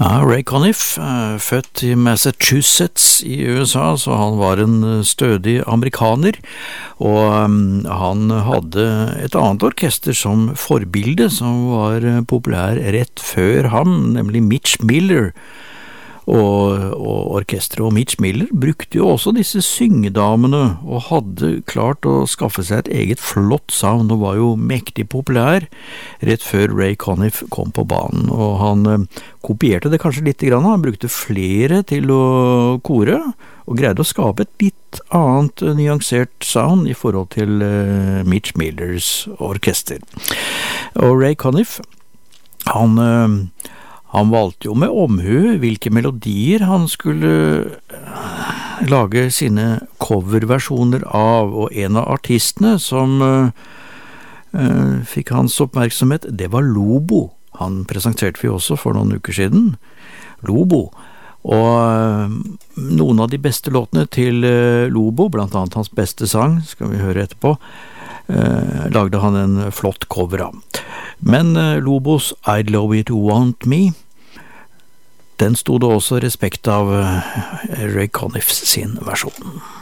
Ja, Ray Conniff, født i Massachusetts i USA, så han var en stødig amerikaner, og han hadde et annet orkester som forbilde, som var populær rett før ham, nemlig Mitch Miller. Og orkestret og Mitch Miller brukte jo også disse syngedamene og hadde klart å skaffe seg et eget flott sound og var jo mektig populær rett før Ray Conniff kom på banen, og han kopierte det kanskje litt grann. Han brukte flere til å kore og greide å skape et litt annet nyansert sound i forhold til Mitch Millers orkester. Og Ray Conniff, han valgte jo med omhu hvilke melodier han skulle lage sine coverversjoner av, og en av artistene som fikk hans oppmerksomhet, det var Lobo. Han presenterte vi også for noen uker siden, Lobo. Og noen av de beste låtene til Lobo, blant annet hans beste sang, skal vi høre etterpå, lagde han en flott cover av. Men Lobos I'd Love You To Want Me, den stod det også respekt av Ray Conniff sin versjon.